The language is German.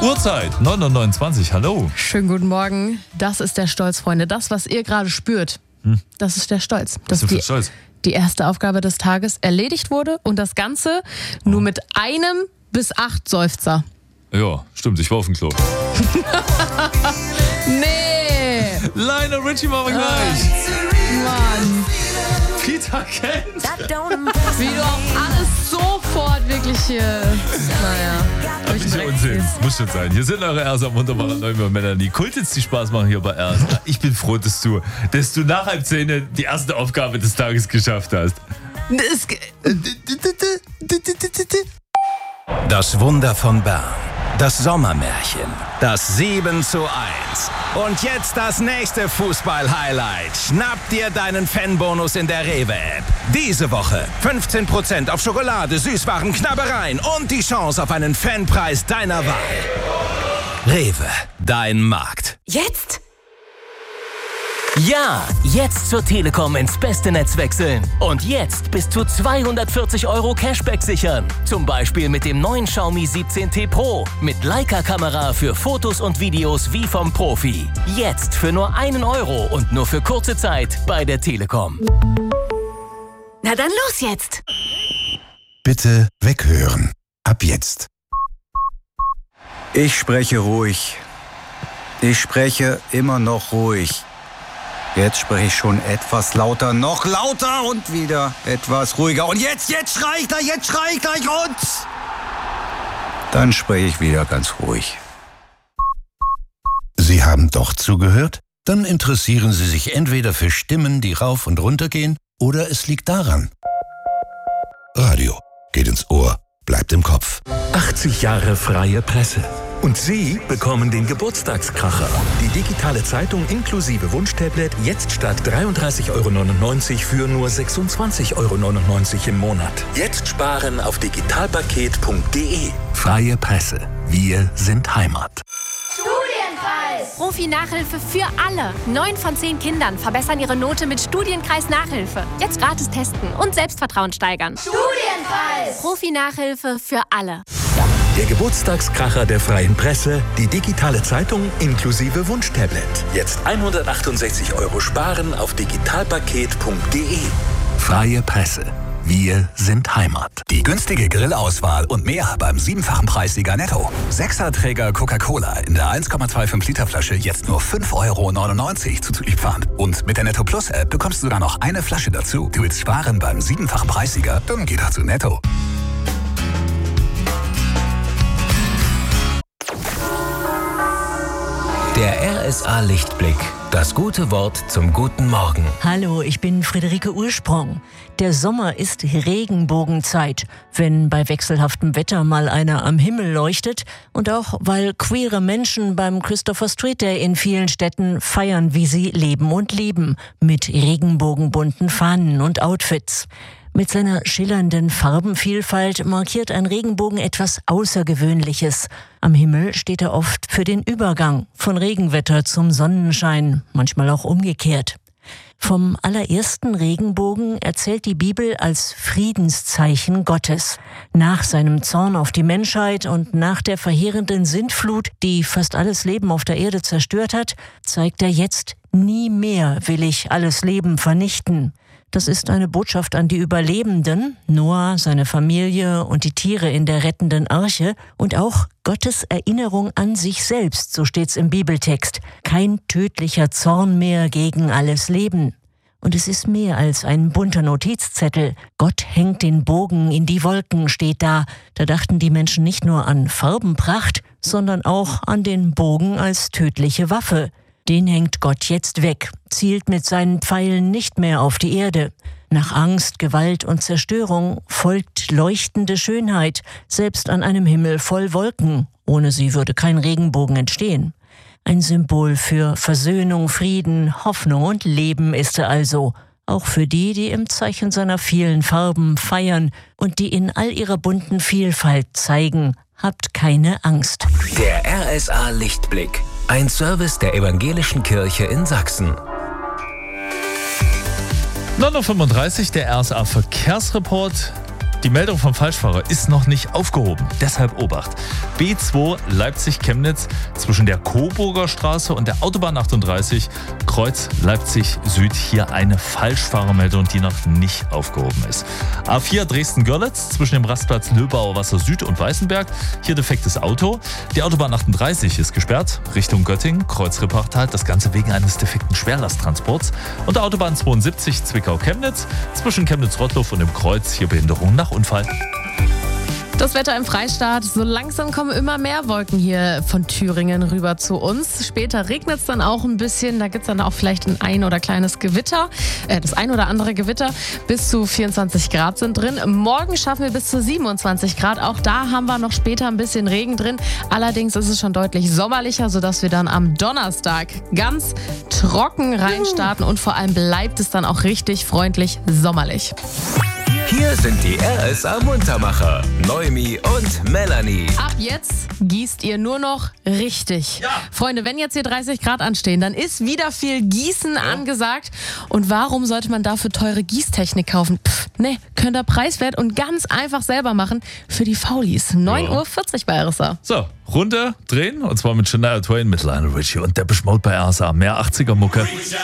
Uhrzeit 9:29 Uhr. Hallo. Schönen guten Morgen. Das ist der Stolz, Freunde. Das, was ihr gerade spürt, das ist der Stolz. Was ist für Stolz? Die erste Aufgabe des Tages erledigt wurde und das Ganze nur mit 1 bis 8 Seufzer. Ja, stimmt. Ich war auf dem Klo. Nee. Lionel Richie machen wir gleich. Mann. Peter kennt. Wie du auch alles sofort wirklich hier... Naja. Nicht Unsinn. Muss schon sein. Hier sind eure Ersa wunderbare Neumann Melanie. Kultits, die Spaß machen hier bei Ersa. Ich bin froh, dass du nach 9:30 die erste Aufgabe des Tages geschafft hast. Das Wunder von Bern. Das Sommermärchen. Das 7:1. Und jetzt das nächste Fußball-Highlight. Schnapp dir deinen Fanbonus in der Rewe-App. Diese Woche 15% auf Schokolade, Süßwaren, Knabbereien und die Chance auf einen Fanpreis deiner Wahl. Rewe, dein Markt. Jetzt? Ja, jetzt zur Telekom ins beste Netz wechseln. Und jetzt bis zu 240 € Cashback sichern. Zum Beispiel mit dem neuen Xiaomi 17T Pro. Mit Leica-Kamera für Fotos und Videos wie vom Profi. Jetzt für nur 1 € und nur für kurze Zeit bei der Telekom. Na dann los jetzt! Bitte weghören. Ab jetzt. Ich spreche ruhig. Ich spreche immer noch ruhig. Jetzt spreche ich schon etwas lauter, noch lauter und wieder etwas ruhiger. Und jetzt schrei ich gleich und... Dann spreche ich wieder ganz ruhig. Sie haben doch zugehört? Dann interessieren Sie sich entweder für Stimmen, die rauf und runter gehen, oder es liegt daran. Radio geht ins Ohr, bleibt im Kopf. 80 Jahre freie Presse. Und Sie bekommen den Geburtstagskracher. Die digitale Zeitung inklusive Wunschtablet jetzt statt 33,99 € für nur 26,99 € im Monat. Jetzt sparen auf digitalpaket.de. Freie Presse. Wir sind Heimat. Studienkreis! Profi-Nachhilfe für alle. 9 von 10 Kindern verbessern ihre Note mit Studienkreis-Nachhilfe. Jetzt gratis testen und Selbstvertrauen steigern. Studienkreis! Profi-Nachhilfe für alle. Der Geburtstagskracher der freien Presse, die digitale Zeitung inklusive Wunschtablet. Jetzt 168 € sparen auf digitalpaket.de. Freie Presse. Wir sind Heimat. Die günstige Grillauswahl und mehr beim 7-fachen Preissieger Netto. 6er-Träger Coca-Cola in der 1,25 Liter Flasche jetzt nur 5,99 € zuzüglich Pfand. Und mit der Netto Plus App bekommst du sogar noch eine Flasche dazu. Du willst sparen beim 7-fachen Preissieger? Dann geh doch zu Netto. Der RSA-Lichtblick. Das gute Wort zum guten Morgen. Hallo, ich bin Friederike Ursprung. Der Sommer ist Regenbogenzeit, wenn bei wechselhaftem Wetter mal einer am Himmel leuchtet und auch weil queere Menschen beim Christopher Street Day in vielen Städten feiern, wie sie leben und lieben, mit regenbogenbunten Fahnen und Outfits. Mit seiner schillernden Farbenvielfalt markiert ein Regenbogen etwas Außergewöhnliches. Am Himmel steht er oft für den Übergang von Regenwetter zum Sonnenschein, manchmal auch umgekehrt. Vom allerersten Regenbogen erzählt die Bibel als Friedenszeichen Gottes. Nach seinem Zorn auf die Menschheit und nach der verheerenden Sintflut, die fast alles Leben auf der Erde zerstört hat, zeigt er jetzt: Nie mehr will ich alles Leben vernichten. Das ist eine Botschaft an die Überlebenden, Noah, seine Familie und die Tiere in der rettenden Arche, und auch Gottes Erinnerung an sich selbst, so steht's im Bibeltext. Kein tödlicher Zorn mehr gegen alles Leben. Und es ist mehr als ein bunter Notizzettel. Gott hängt den Bogen in die Wolken, steht da. Da dachten die Menschen nicht nur an Farbenpracht, sondern auch an den Bogen als tödliche Waffe. Den hängt Gott jetzt weg, zielt mit seinen Pfeilen nicht mehr auf die Erde. Nach Angst, Gewalt und Zerstörung folgt leuchtende Schönheit, selbst an einem Himmel voll Wolken. Ohne sie würde kein Regenbogen entstehen. Ein Symbol für Versöhnung, Frieden, Hoffnung und Leben ist er also. Auch für die, die im Zeichen seiner vielen Farben feiern und die in all ihrer bunten Vielfalt zeigen: Habt keine Angst. Der RSA-Lichtblick. Ein Service der Evangelischen Kirche in Sachsen. 9:35 Uhr, der RSA Verkehrsreport. Die Meldung vom Falschfahrer ist noch nicht aufgehoben. Deshalb Obacht. B2 Leipzig-Chemnitz zwischen der Coburger Straße und der Autobahn 38, Kreuz Leipzig Süd. Hier eine Falschfahrermeldung, die noch nicht aufgehoben ist. A4 Dresden-Görlitz zwischen dem Rastplatz Löbauer Wasser Süd und Weißenberg. Hier defektes Auto. Die Autobahn 38 ist gesperrt. Richtung Göttingen, Kreuz Rippertal. Das Ganze wegen eines defekten Schwerlasttransports. Und der Autobahn 72 Zwickau-Chemnitz zwischen Chemnitz-Rottluff und dem Kreuz. Hier Behinderung nach Unfall. Das Wetter im Freistaat. So langsam kommen immer mehr Wolken hier von Thüringen rüber zu uns. Später regnet es dann auch ein bisschen. Da gibt es dann auch vielleicht ein oder kleines Gewitter. Das ein oder andere Gewitter. Bis zu 24 Grad sind drin. Morgen schaffen wir bis zu 27 Grad. Auch da haben wir noch später ein bisschen Regen drin. Allerdings ist es schon deutlich sommerlicher, sodass wir dann am Donnerstag ganz trocken reinstarten. Und vor allem bleibt es dann auch richtig freundlich sommerlich. Hier sind die RSA Muntermacher, Noemi und Melanie. Ab jetzt gießt ihr nur noch richtig. Ja. Freunde, wenn jetzt hier 30 Grad anstehen, dann ist wieder viel Gießen angesagt. Und warum sollte man dafür teure Gießtechnik kaufen? Ne, könnt ihr preiswert und ganz einfach selber machen für die Faulis. 9:40 Uhr bei RSA. So, Runde drehen und zwar mit Shania Twain, mit Lionel Richie und Depeche Mode bei RSA. Mehr 80er-Mucke.